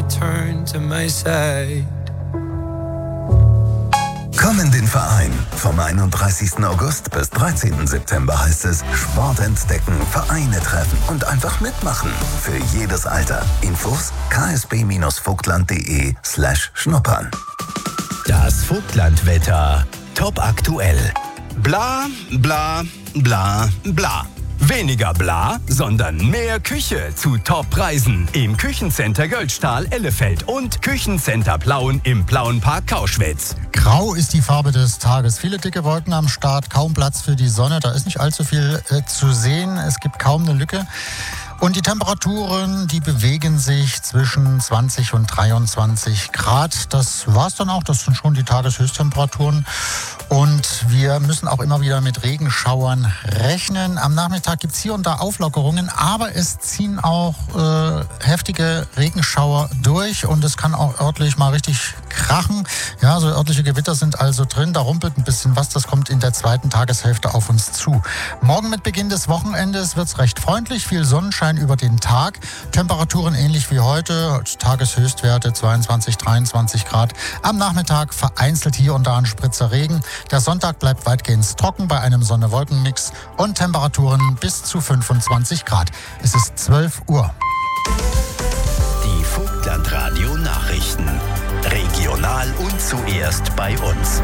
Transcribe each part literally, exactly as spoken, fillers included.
return to my side. Komm in den Verein. Vom einunddreißigsten August bis dreizehnten September heißt es Sport entdecken, Vereine treffen und einfach mitmachen. Für jedes Alter. Infos ksb-vogtland.de slash schnuppern. Das Vogtlandwetter. Top aktuell. Bla, bla, bla, bla. Weniger bla, sondern mehr Küche zu Top-Preisen im Küchencenter Göldstahl Ellefeld und Küchencenter Plauen im Plauenpark Kauschwitz. Grau ist die Farbe des Tages. Viele dicke Wolken am Start, kaum Platz für die Sonne. Da ist nicht allzu viel äh, zu sehen. Es gibt kaum eine Lücke. Und die Temperaturen, die bewegen sich zwischen zwanzig und dreiundzwanzig Grad. Das war's dann auch. Das sind schon die Tageshöchsttemperaturen. Und wir müssen auch immer wieder mit Regenschauern rechnen. Am Nachmittag gibt's hier und da Auflockerungen, aber es ziehen auch äh, heftige Regenschauer durch und es kann auch örtlich mal richtig krachen. Ja, so örtliche Gewitter sind also drin. Da rumpelt ein bisschen was. Das kommt in der zweiten Tageshälfte auf uns zu. Morgen mit Beginn des Wochenendes wird's recht freundlich. Viel Sonnenschein über den Tag. Temperaturen ähnlich wie heute. Tageshöchstwerte zweiundzwanzig, dreiundzwanzig Grad. Am Nachmittag vereinzelt hier und da ein Spritzer Regen. Der Sonntag bleibt weitgehend trocken bei einem Sonne-Wolken-Mix und Temperaturen bis zu fünfundzwanzig Grad. Es ist zwölf Uhr. Die Vogtlandradio Nachrichten. Regional und zuerst bei uns.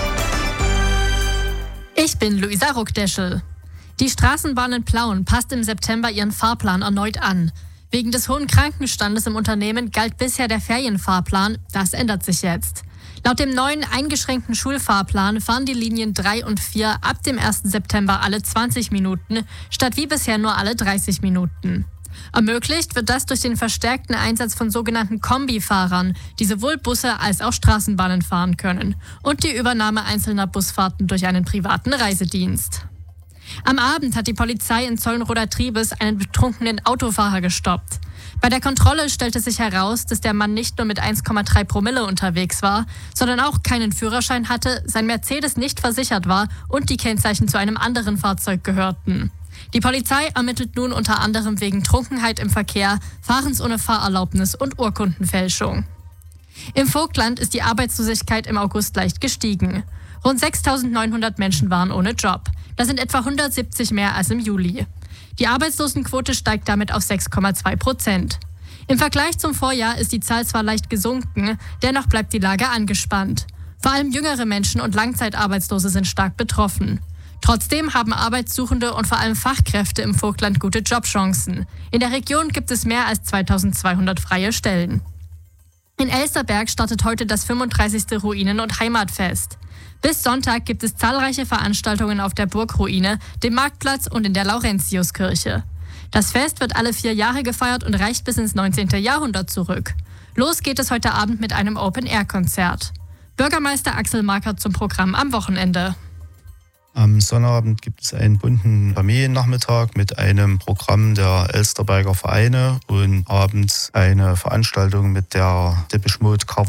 Ich bin Luisa Ruckdeschel. Die Straßenbahn in Plauen passt im September ihren Fahrplan erneut an. Wegen des hohen Krankenstandes im Unternehmen galt bisher der Ferienfahrplan. Das ändert sich jetzt. Laut dem neuen eingeschränkten Schulfahrplan fahren die Linien drei und vier ab dem ersten September alle zwanzig Minuten, statt wie bisher nur alle dreißig Minuten. Ermöglicht wird das durch den verstärkten Einsatz von sogenannten Kombifahrern, die sowohl Busse als auch Straßenbahnen fahren können, und die Übernahme einzelner Busfahrten durch einen privaten Reisedienst. Am Abend hat die Polizei in Zollenroda-Triebes einen betrunkenen Autofahrer gestoppt. Bei der Kontrolle stellte sich heraus, dass der Mann nicht nur mit eins Komma drei Promille unterwegs war, sondern auch keinen Führerschein hatte, sein Mercedes nicht versichert war und die Kennzeichen zu einem anderen Fahrzeug gehörten. Die Polizei ermittelt nun unter anderem wegen Trunkenheit im Verkehr, Fahrens ohne Fahrerlaubnis und Urkundenfälschung. Im Vogtland ist die Arbeitslosigkeit im August leicht gestiegen. Rund sechstausendneunhundert Menschen waren ohne Job. Das sind etwa hundertsiebzig mehr als im Juli. Die Arbeitslosenquote steigt damit auf sechs Komma zwei Prozent. Im Vergleich zum Vorjahr ist die Zahl zwar leicht gesunken, dennoch bleibt die Lage angespannt. Vor allem jüngere Menschen und Langzeitarbeitslose sind stark betroffen. Trotzdem haben Arbeitssuchende und vor allem Fachkräfte im Vogtland gute Jobchancen. In der Region gibt es mehr als zweitausendzweihundert freie Stellen. In Elsterberg startet heute das fünfunddreißigste Ruinen- und Heimatfest. Bis Sonntag gibt es zahlreiche Veranstaltungen auf der Burgruine, dem Marktplatz und in der Laurentiuskirche. Das Fest wird alle vier Jahre gefeiert und reicht bis ins neunzehnten Jahrhundert zurück. Los geht es heute Abend mit einem Open-Air-Konzert. Bürgermeister Axel Markert zum Programm am Wochenende. Am Sonnabend gibt es einen bunten Familiennachmittag mit einem Programm der Elsterberger Vereine und abends eine Veranstaltung mit der Depeche Mode Cover